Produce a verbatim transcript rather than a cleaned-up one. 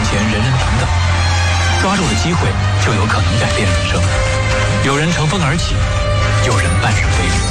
面前人人平等，抓住了机会就有可能改变人生。有人乘风而起，有人半身飞。